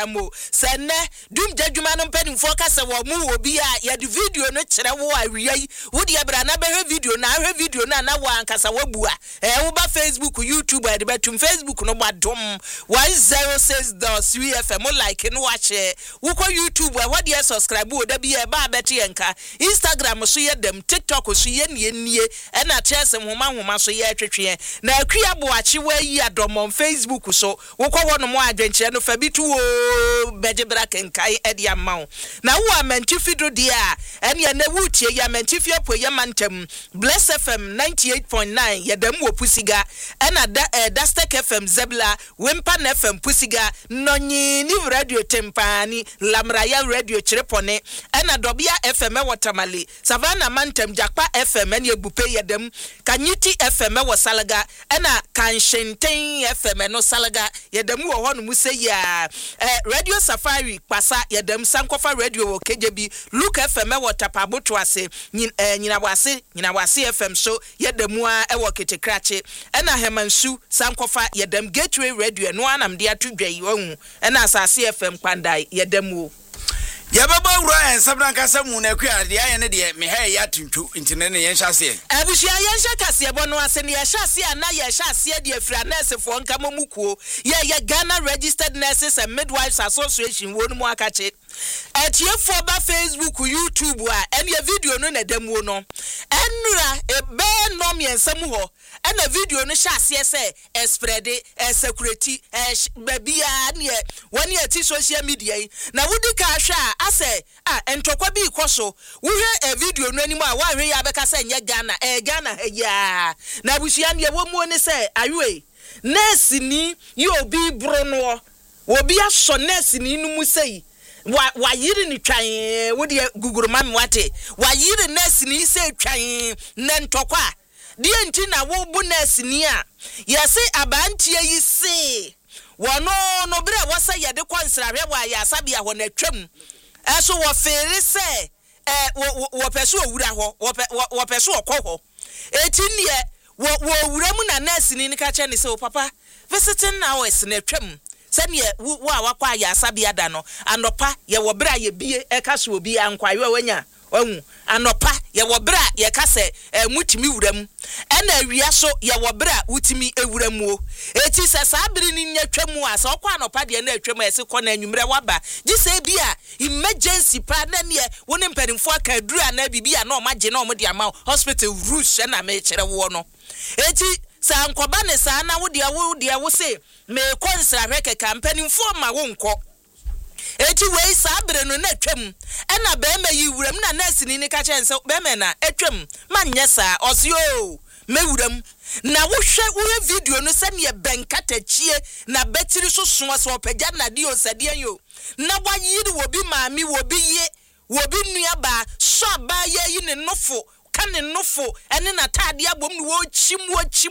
amo sene dum jadwuma no mpanimfo ka se wo mu obi a ye de video no kire wo awiai wo de bra na behwe video na ahwe video na na wa ankasa wabua wo ba Facebook YouTube ade betum Facebook no badom 106.3 FM like no watch wo ko YouTube wo de subscribe wo da bi e ba beti enka Instagram so ye dem TikTok so ye nie e na chese homa so ye twetwe na akua boachi wa yi adomon Facebook so wo ko wono mo adwenche no fa bitu o bejebra kenkai e de amawo na wo amantifido dia ene na wutie ya amantifia po ye mantem Bless FM 98.9 ye dem wo pusiga ena Dastek FM Zebla Wimpan FM pusiga nonyi ni radio tempani Lamraya radio chirepone ena Dobia FM watamali Savannah mantem Jakpa FM ene Bupe ye dem Kanyiti FM wo Salaga ena Kanshenten FM no Salaga ye dem wo honu mu se ya Radio Safari pasa ye dem Sankofa radio wo KJB Luke FM wo tapaboto ase nyina wase FM so ye dem a e wo ketekrache ena Hemansu Sankofa ye dem Gateway radio no anam de atudwai wo ena Asase FM kwandai ye dem wo Yababa ura ensabran kasa mu na kwa de aye ne de me ha ya tuntu ntine ne yen hyase abushia yen hya kase bono ase ne hyase ana ye hyase de afra nurse fo nka mamukuo ye Ghana Registered Nurses and Midwives Association wonu mu akache etiefo ba Facebook YouTube a ene video no na demu no enura ebe no me ensam ho ena video no hyase se spread security babia ne woni ati social media na wudi ka hwa ase entokwa bi ikoso wo hwe video no animu a wa hwe ya beka se nye Ghana ya na bushia ne wo mu ne se ayoe nurse ni yo bi bro no wo bi aso nurse ni nu mu sei wa yiri ni twan wo de guguru mami wate wa yiri nurse ni se twan na ntokwa de enti na wo bu nurse ni a yese abantie yi se wono no bre wo se ye de konsrahwe wa ya sabia ho na twam eso wo fere se wo peso owura ho wo peso okoho eti ne wo owura mu na nurse ni ka che ne se o papa visiting hours na twam sanye wa wakwa ya sabia da no anopa ye wo bra ye bie e ka so obi ankwaye wanya ohu anopa ye wo bra ye ka se mutimi wuram ena awia so ye wo bra utimi ewuram o eti se sabiri ni nya twam a se okwa anopa de na atwam ese kɔ na anwumre waba gise bia emergency pa na ne woni mpanimfo aka dura na bibia na o magye na o mo de ama hospital rush na me kire wo no eti sa nkoba ne sa na wo de wo se me konsrahwe ke campaign mfo ma wo nko eti wei sabre no na twam ena be ma yi wuram na nurse ni ka chense be me na etwam ma nye sa osio me wuram na wo hwe video no se ne benkata chie na betiri so so so pagya na di osade yo na wa yiri wo bi maami wo bi ye wo bi nua ba so ba ye yi ne nofo kane nofo ene na tade abom no wo chim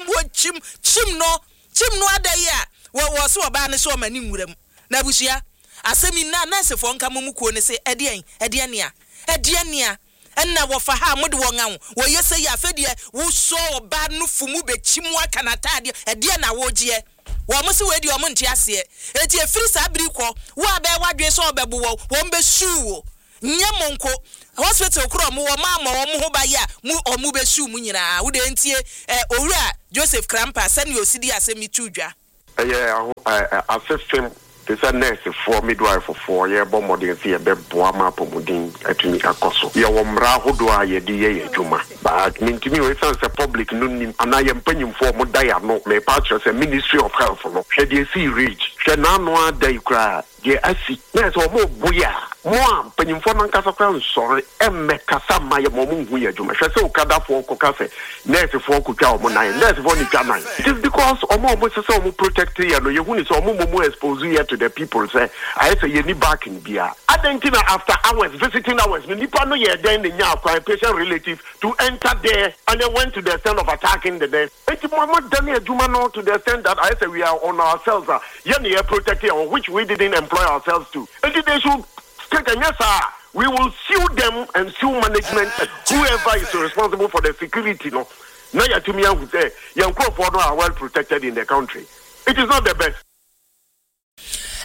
no adai a wo so ba ne so mani muram na busia asemi na nurse fo nka mamukuo ne se edenia enna wo fa ha mode wo ngan wo yese ya fedie wo so ba no fumu be chimu aka na tade ede na wo gye wo mo se we di o mo nti ase eti efiri sa biri kɔ wo aba wadwe so obebo wo mbe su wo nyamonko hospital kro mo wo ma wo mo ho ba ya mu omu be su mu nyina wo de ntie owura Joseph Krampa sani osidi asemi tudwa assistant the nurse for midwife for ye bo modern see be boa ma pomodin atumi akoso ye wo mra hodo a ye di ye adwuma but mintimi we sense public no nim anaye mpanyimfo mo da ya no me pa say Ministry of Health no hwe dey see reach hwe na no adai kra ye asi yes o mo boya mo mpanyimfo nan kasa kwa nsori emme kasa ma ye mo hu ye adwuma hwe se okada fo ko kasa nurse fo ko twa o mo nan nurse fo ni twa nan it is because o mo say o mo protect ye no ye hu ni so o mo expose ye to the people say I say you need back in bia adentina after hours visiting hours nipa no ye den the nya kwa patient relative to enter there and they went to the extent of attacking the nurse it mo done adwuma no to the extent that I say we are on ourselves ye ne protect you which we didn't employ ourselves to and they should take a yes we will sue them and sue management whoever is responsible for the security no now you to me who say young crowd are well protected in the country. It is not the best.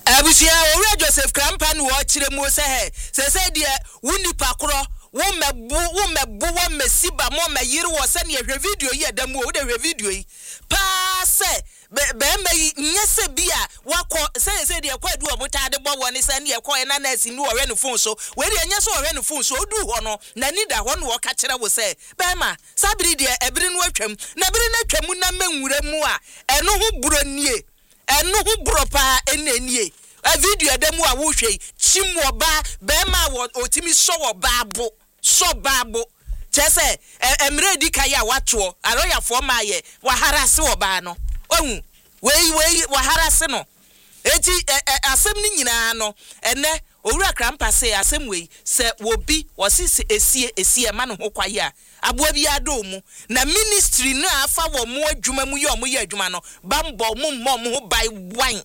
Abusia owura Joseph Krampa no chire mu se he se de wuni pakro wo mebu wo mesiba mo mayire wo se ne hwe video yi adamu wo de hwe video yi pa se be me nyese bia wakọ se de ekọ edu omutade bo woni se ne ekọ na nurse ni wo no phone so we de nyese wo no phone so odu ho no na ni da ho no wo ka kire wo se be ma sabiri de ebiri no atwam na biri na atwam na manwura mu a eno ho buro nie eno ho buro pa enenie a video adamu a wo hwe chimwo ba be ma wo otimi so wo babo so babo chese emre di kai a wato aroya fo ma ye wa harase wo ba no ohun wei wa harase no eti asem ni nyina no ene owura Krampa se asem wei se wo bi wo sisi esie ma no ho kwaye a aboa bi adomu na ministry na afa wo mo adwuma mu ye o mo ye adwuma no bambo mo ho by wine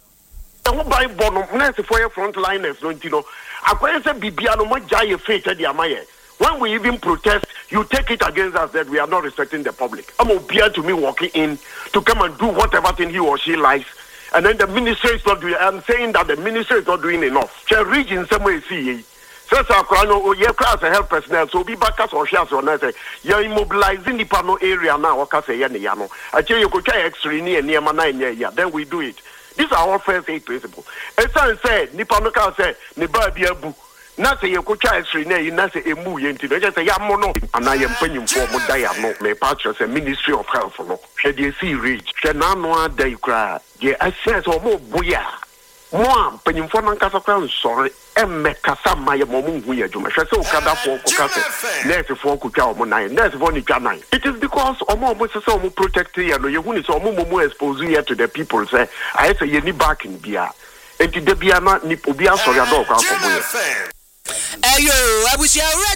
who buy bonum nurse for your frontliners don't you know akwese bibia no mo jaye faith e dia maye when we even protest you take it against us that we are not respecting the public I'm obia to me walking in to come and do whatever thing he or she likes and then the ministry is not doing I'm saying that the ministry is not doing enough che region somewhere see so akrano ye class help personnel so be back as or shares or na say you immobilizing the pano area now o ka say ye ne ya no ache you go try x-ray ni e ma na nya ya then we do it. These are all first aid principles. As I said, Nipa no can say, ne ba bi abu. Na say you ko try x-ray na you na say emu ye nti. Just say ya mo no. And I am panyim for mo die no. Me patch say Ministry of Health no. She dey see reach. She na no adai kra. Ye access o mo boya. Mo am panyim for nan kasa kra sorry. Emme kasa ma ye mo mu hu ye djuma. She say o kada for ko kasa. Nurse for ko twa o mo nine. Nurse for ni twa nine. It is because o mo say o mo protect ye no. Ye hu ni so o mo expose ye to the people say I say ye ni back in bia. Enti de bia na ni obi asori ado kwa ko boye. Ayo abusia